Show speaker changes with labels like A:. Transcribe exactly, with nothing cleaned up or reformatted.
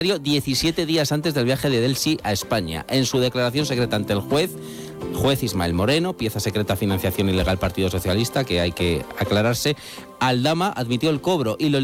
A: diecisiete días antes del viaje de Delsi a España. En su declaración secreta ante el juez, juez Ismael Moreno, pieza secreta financiación ilegal Partido Socialista, que hay que aclararse, Aldama admitió el cobro y lo